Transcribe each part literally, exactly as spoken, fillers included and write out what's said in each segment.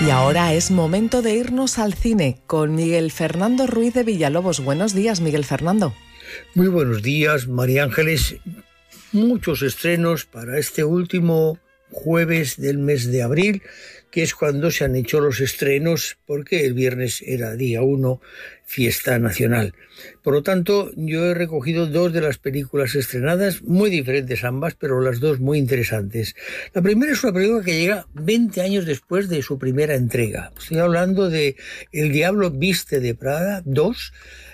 Y ahora es momento de irnos al cine con Miguel Fernando Ruiz de Villalobos. Buenos días, Miguel Fernando. Muy buenos días, María Ángeles. Muchos estrenos para este último jueves del mes de abril, que es cuando se han hecho los estrenos, porque el viernes era día uno, fiesta nacional. Por lo tanto, yo he recogido dos de las películas estrenadas, muy diferentes ambas, pero las dos muy interesantes. La primera es una película que llega veinte años después de su primera entrega. Estoy hablando de El Diablo Viste de Prada dos,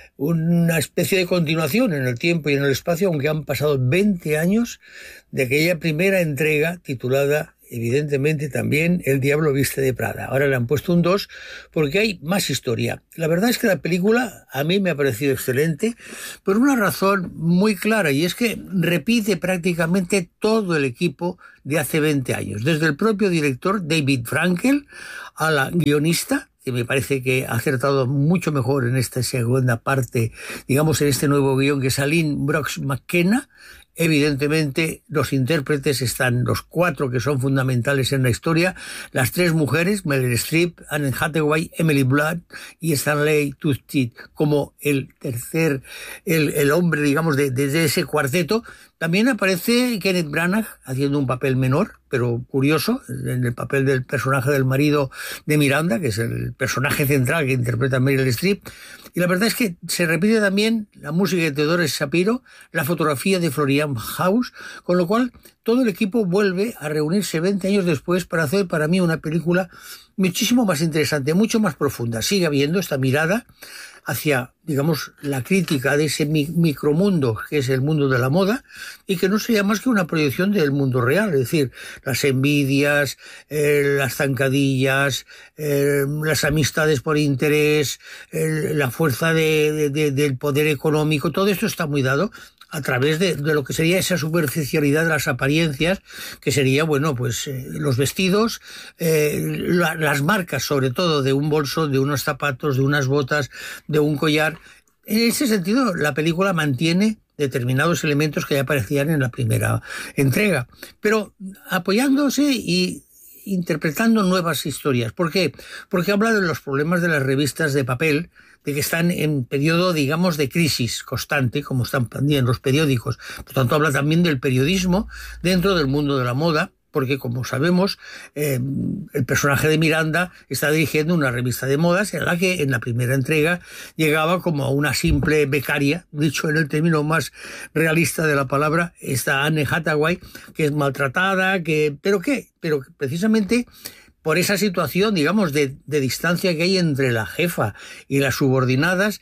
una especie de continuación en el tiempo y en el espacio, aunque han pasado veinte años de aquella primera entrega titulada, evidentemente, también El Diablo Viste de Prada. Ahora le han puesto un dos porque hay más historia. La verdad es que la película a mí me ha parecido excelente por una razón muy clara, y es que repite prácticamente todo el equipo de hace veinte años, desde el propio director David Frankel a la guionista, que me parece que ha acertado mucho mejor en esta segunda parte, digamos en este nuevo guión, que es Aline Brox McKenna. Evidentemente los intérpretes están los cuatro que son fundamentales en la historia, las tres mujeres, Meryl Streep, Anne Hathaway, Emily Blunt y Stanley Tucci, como el tercer, el, el hombre, digamos, de, de ese cuarteto. También aparece Kenneth Branagh haciendo un papel menor, pero curioso, en el papel del personaje del marido de Miranda, que es el personaje central que interpreta Meryl Streep. Y la verdad es que se repite también la música de Theodore Shapiro, la fotografía de Florian House, con lo cual todo el equipo vuelve a reunirse veinte años después para hacer para mí una película muchísimo más interesante, mucho más profunda. Sigue habiendo esta mirada hacia, digamos, la crítica de ese mi micromundo que es el mundo de la moda, y que no sería más que una proyección del mundo real, es decir, las envidias, eh, las zancadillas, eh, las amistades por interés, eh, la fuerza de, de, de, del poder económico. Todo esto está muy dado a través de, de lo que sería esa superficialidad de las apariencias, que sería, bueno, pues eh, los vestidos, eh, la, las marcas, sobre todo, de un bolso, de unos zapatos, de unas botas, de un collar. En ese sentido, la película mantiene determinados elementos que ya aparecían en la primera entrega, pero apoyándose y interpretando nuevas historias. ¿Por qué? Porque habla de los problemas de las revistas de papel, de que están en periodo, digamos, de crisis constante, como están también los periódicos. Por tanto, habla también del periodismo dentro del mundo de la moda, porque, como sabemos, eh, el personaje de Miranda está dirigiendo una revista de modas en la que en la primera entrega llegaba como a una simple becaria, dicho en el término más realista de la palabra, esta Anne Hathaway, que es maltratada, que ¿pero qué? Pero precisamente por esa situación, digamos, de, de distancia que hay entre la jefa y las subordinadas,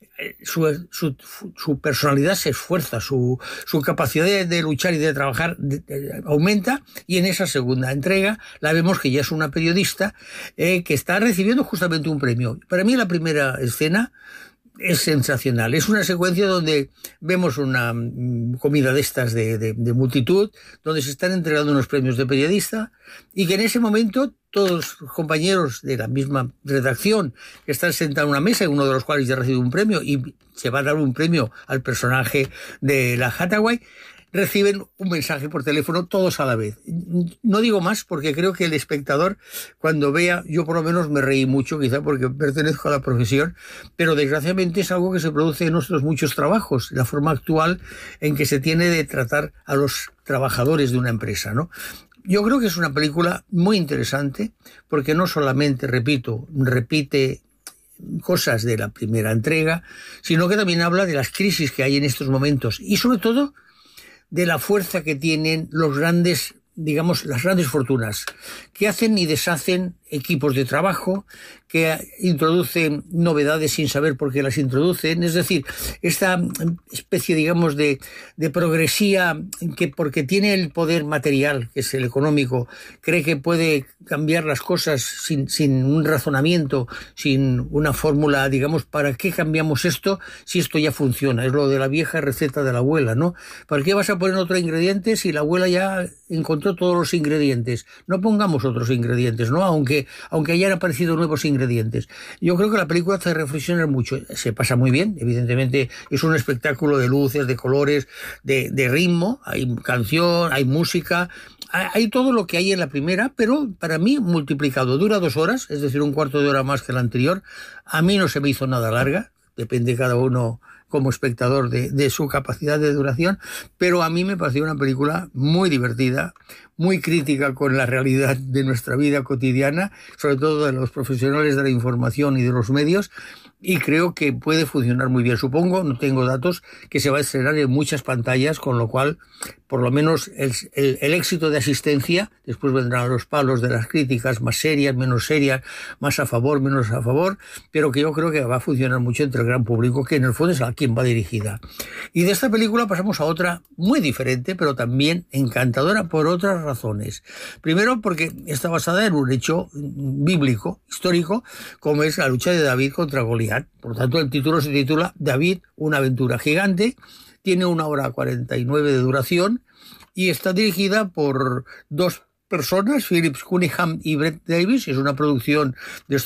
su, su, su personalidad se esfuerza, su, su capacidad de, de luchar y de trabajar de, de, aumenta, y en esa segunda entrega la vemos que ya es una periodista eh, que está recibiendo justamente un premio. Para mí la primera escena es sensacional. Es una secuencia donde vemos una comida de estas de, de, de multitud, donde se están entregando unos premios de periodista, y que en ese momento todos los compañeros de la misma redacción que están sentados en una mesa, uno de los cuales ya recibe un premio y se va a dar un premio al personaje de la Hathaway, reciben un mensaje por teléfono todos a la vez. No digo más porque creo que el espectador, cuando vea, yo por lo menos me reí mucho, quizá porque pertenezco a la profesión, pero desgraciadamente es algo que se produce en nuestros muchos trabajos, la forma actual en que se tiene de tratar a los trabajadores de una empresa, ¿no? Yo creo que es una película muy interesante porque no solamente, repito, repite cosas de la primera entrega, sino que también habla de las crisis que hay en estos momentos y sobre todo de la fuerza que tienen los grandes, digamos, las grandes fortunas, que hacen y deshacen equipos de trabajo, que introducen novedades sin saber por qué las introducen. Es decir, esta especie, digamos, de, de progresía que, porque tiene el poder material, que es el económico, cree que puede cambiar las cosas sin, sin un razonamiento, sin una fórmula, digamos, ¿para qué cambiamos esto si esto ya funciona? Es lo de la vieja receta de la abuela, ¿no? ¿Para qué vas a poner otro ingrediente si la abuela ya encontró todos los ingredientes? No pongamos otros ingredientes, ¿no? Aunque aunque hayan aparecido nuevos ingredientes. Yo creo que la película hace reflexionar mucho. Se pasa muy bien, evidentemente es un espectáculo de luces, de colores, de, de ritmo, hay canción, hay música, hay todo lo que hay en la primera, pero para mí multiplicado. Dura dos horas, es decir, un cuarto de hora más que la anterior. A mí no se me hizo nada larga, depende cada uno como espectador de, de su capacidad de duración, pero a mí me pareció una película muy divertida, muy crítica con la realidad de nuestra vida cotidiana, sobre todo de los profesionales de la información y de los medios, y creo que puede funcionar muy bien. Supongo, no tengo datos, que se va a estrenar en muchas pantallas, con lo cual, por lo menos, el, el, el éxito de asistencia, después vendrán los palos de las críticas más serias, menos serias, más a favor, menos a favor, pero que yo creo que va a funcionar mucho entre el gran público, que en el fondo es a quien va dirigida. Y de esta película pasamos a otra muy diferente, pero también encantadora por otras razones. Primero, porque está basada en un hecho bíblico, histórico, como es la lucha de David contra Goliat. Por lo tanto, el título se titula David, una aventura gigante, tiene una hora cuarenta y nueve de duración y está dirigida por dos personas, Philip Cunningham y Brett Davis. Es una producción de